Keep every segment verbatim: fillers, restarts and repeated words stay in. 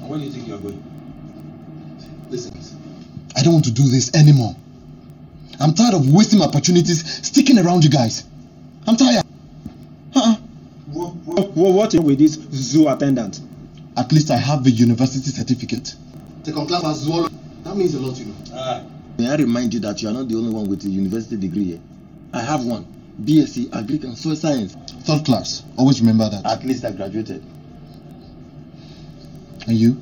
And where do you think you are going? Listen, I don't want to do this anymore. I'm tired of wasting my opportunities sticking around you guys. I'm tired. Uh-uh. What, what, what is with this zoo attendant? At least I have the university certificate. Second class as zoology. That means a lot, you know. Uh, May I remind you that you are not the only one with a university degree here. I have one. B S c Agric and Soil Science. Third class. Always remember that. At least I graduated. And you?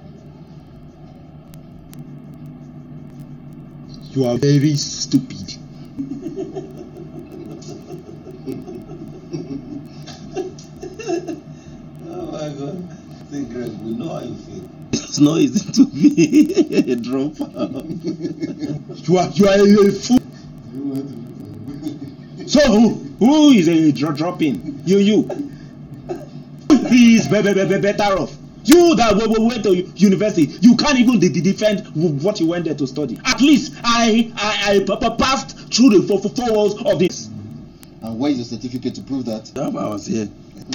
You are very stupid. Oh my God. I think, Greg, we know how you feel. It's not easy to be a dropout. You are, you are a fool. So who, who is a dro dropping? You, you. He is be be be better off. You that went to university, you can't even de defend what you went there to study. At least I I, I passed through the four, four walls of this. And where is your certificate to prove that? I was here.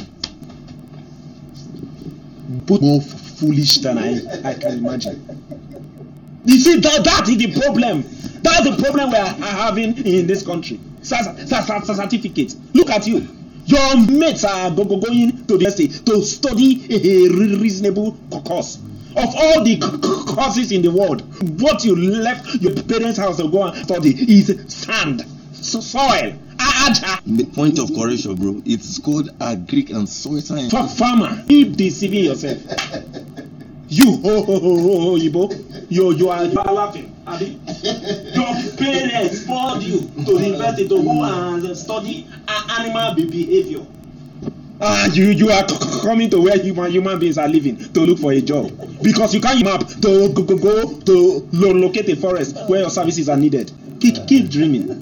Put more foolish than I, I can imagine. You see, that, that is the problem. That's the problem we are having in this country. Certificate. Look at you. Your mates are go, go, going to the university to study a reasonable course. Of all the courses in the world, what you left your parents' house to go and study is sand, soil. The point of correction, bro. It's called Agric and Soil Science. Fuck farmer. Keep deceiving yourself. You, ho, ho, ho, ho, ho, Yibo. You, you are, you are laughing. Abi? Your parents forced you to the university to go and study animal behavior. And you, you are coming to where human human beings are living to look for a job because you can't map to go, go, go to locate a forest where your services are needed. Keep, keep dreaming.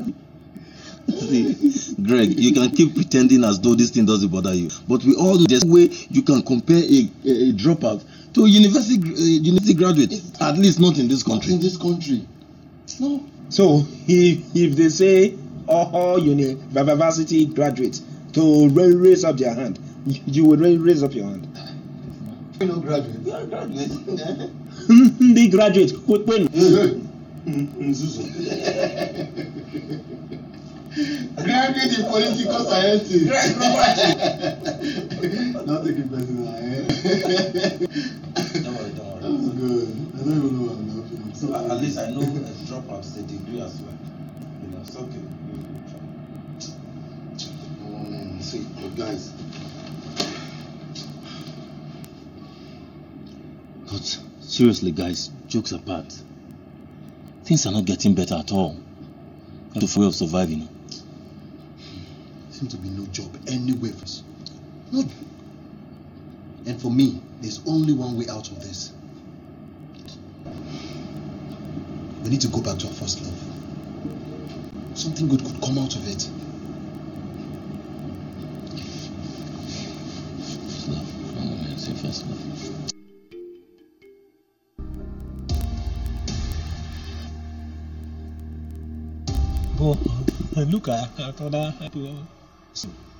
See, Greg, you can keep pretending as though this thing doesn't bother you, but we all know there's a way you can compare a, a, a dropout to a university uh, university graduate. At least not in this country. In this country, no. So if if they say all university graduates to raise up their hand, you would raise up your hand. You know, graduate. You are a graduate. The graduate. When? Graduate in political science. Not taking personal. Don't worry, don't worry. That's good. I don't even know what I'm laughing. So at least I know a dropout is a degree as well. You know, it's okay. Um, see, but guys. But seriously, guys, jokes apart, things are not getting better at all. The way of surviving. Seems to be no job anywhere for us. No. And for me, there's only one way out of this. We need to go back to our first love. Something good could come out of it. First love. Oh, man, say first love. Go look at other people.